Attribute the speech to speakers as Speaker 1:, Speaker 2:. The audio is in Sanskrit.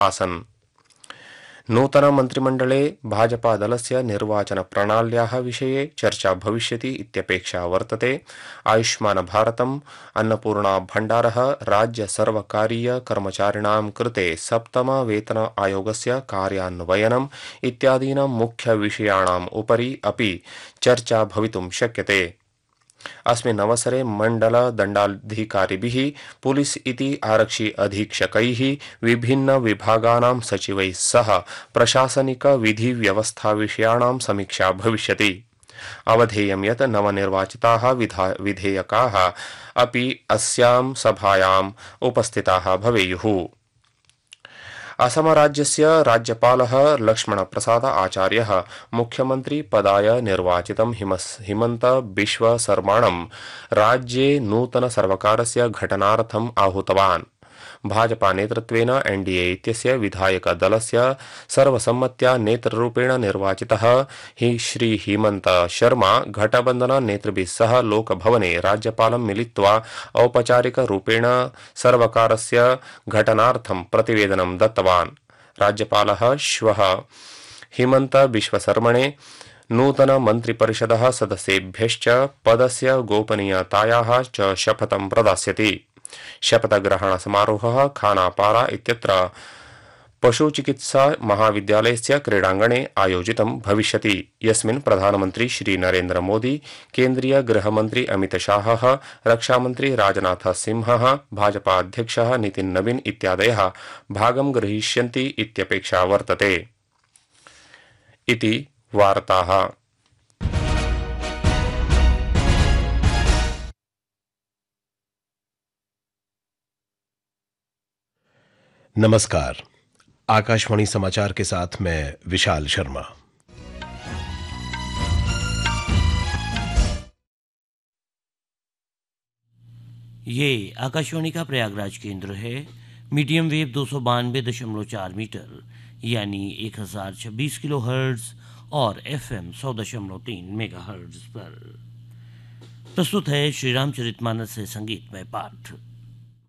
Speaker 1: आसन्। नूतनमन्त्रिमण्डले भाजपादलस्य निर्वाचनप्रणाल्याः विषये चर्चा भविष्यति इत्यपेक्षा वर्तते। आयुष्मानभारतम्, अन्नपूर्णा भण्डारः, राज्यसर्वकारीयकर्मचारिणां कृते सप्तमवेतन आयोगस्य कार्यान्वयनम् इत्यादीनां मुख्यविषयाणाम् उपरि अपि चर्चा भवितुं शक्यते। अस्मिन् अवसरे मण्डलदण्डाधिकारिभिः, पुलिस इति आरक्षि अधीक्षकैः, विभिन्नविभागानां सचिवैः सह प्रशासनिक विधिव्यवस्थाविषयाणां समीक्षा भविष्यति। अवधेयं यत् नवनिर्वाचिताः विधेयकाः अपि अस्यां सभायाम् उपस्थिताः भवेयुः। असमराज्यस्य राज्यपालः लक्ष्मणप्रसाद आचार्यः मुख्यमन्त्री पदाय निर्वाचितं हिमन्त बिश्व शर्माणं राज्ये नूतन सर्वकारस्य घटनार्थम् आहूतवान्। भाजपा नेतृत्वेन एनडीए इत्यस्य विधायकदलस्य सर्वसम्मत्या नेतृरूपेण निर्वाचितः श्री हिमन्त शर्मा घटबन्धन नेतृभिः सह लोकभवने राज्यपालं मिलित्वा औपचारिकरूपेण सर्वकारस्य घटनार्थं प्रतिवेदनं दत्तवान्। राज्यपालः श्वः हिमन्त बिश्वशर्मणे नूतन मन्त्रिपरिषदः सदस्येभ्यश्च पदस्य गोपनीयतायाः च शपथं प्रदास्यति। शपथग्रहण समारोहः खानापारा इत्यत्र पशुचिकित्सा महाविद्यालयस्य क्रीडाङ्गणे आयोजितं भविष्यति, यस्मिन् प्रधानमन्त्री श्री नरेन्द्र मोदी, केन्द्रीय गृहमन्त्री अमितशाहः, रक्षामन्त्री राजनाथ सिंहः, भाजपा अध्यक्षः नितिन नवीन इत्यादयः भागं ग्रहीष्यन्ति इत्यपेक्षा वर्तते। इति वार्ताः।
Speaker 2: नमस्कार। आकाशवाणी समाचार के साथ मैं विशाल शर्मा।
Speaker 3: ये आकाशवाणी का प्रयागराज केंद्र है। मीडियम वेव 292.4 मीटर यानी 1026 किलो हर्ट्ज और FM 100.3 मेगा हर्ट्ज पर प्रस्तुत है श्री रामचरितमानस से संगीतमय पाठ।